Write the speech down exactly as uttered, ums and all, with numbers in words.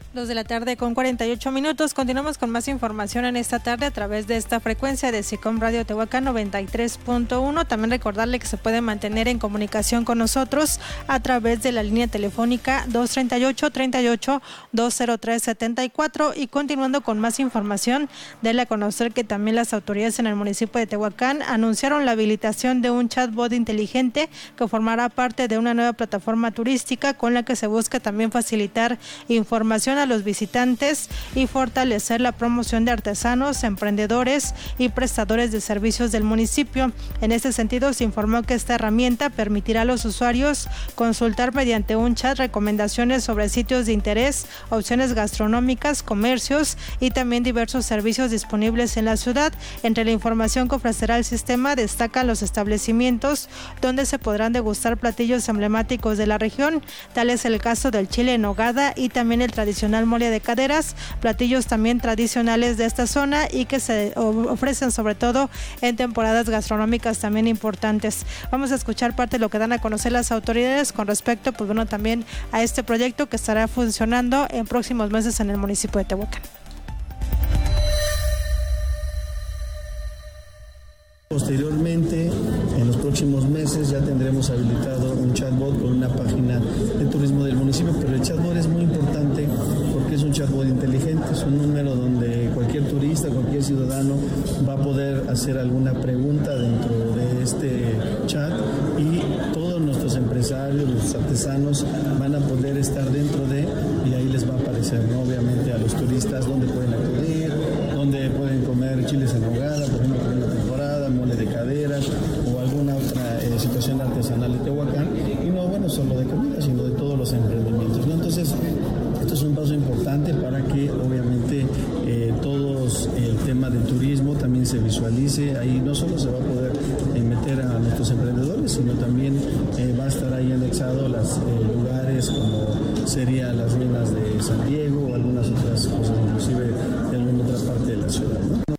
Dos de la tarde con cuarenta y ocho minutos. Continuamos con más información en esta tarde a través de esta frecuencia de SICOM Radio Tehuacán noventa y tres punto uno. También recordarle que se puede mantener en comunicación con nosotros a través de la línea telefónica dos treinta y ocho, treinta y ocho, dos cero tres, setenta y cuatro. Y continuando con más información, déle a conocer que también las autoridades en el municipio de Tehuacán anunciaron la habilitación de un chatbot inteligente que formará parte de una nueva plataforma turística con la que se busca también facilitar información a los visitantes y fortalecer la promoción de artesanos, emprendedores y prestadores de servicios del municipio. En este sentido, se informó que esta herramienta permitirá a los usuarios consultar mediante un chat recomendaciones sobre sitios de interés, opciones gastronómicas, comercios y también diversos servicios disponibles en la ciudad. Entre la información que ofrecerá el sistema destacan los establecimientos donde se podrán degustar platillos emblemáticos de la región. Tal es el caso del chile en nogada y también el tradicional mole de caderas, platillos también tradicionales de esta zona y que se ofrecen sobre todo en temporadas gastronómicas también importantes. Vamos a escuchar parte de lo que dan a conocer las autoridades con respecto, pues bueno, también a este proyecto que estará funcionando en próximos meses en el municipio de Tehuacán. Posteriormente, en los próximos meses ya tendremos habilitado un chatbot con una página de turismo del municipio, pero el chatbot es muy importante porque es un chatbot inteligente, es un número donde cualquier turista, cualquier ciudadano va a poder hacer alguna pregunta dentro de este chat y todos nuestros empresarios, los artesanos van a poder estar dentro de y ahí les va a aparecer, ¿no? Obviamente a los turistas dónde pueden acudir, dónde pueden comer chiles en nogada, por ejemplo, en la temporada, mole de caderas o alguna otra eh, situación artesanal de Tehuacán, y no bueno solo de comida, sino de todos los emprendimientos, ¿no? Entonces, esto es un paso importante para que obviamente eh, todos el tema del turismo también se visualice. Ahí no solo se va a poder eh, meter a nuestros emprendedores, sino también eh, va a estar ahí anexado los eh, lugares como serían las ruinas de San Diego o algunas otras cosas, inclusive de alguna otra parte de la ciudad, ¿no?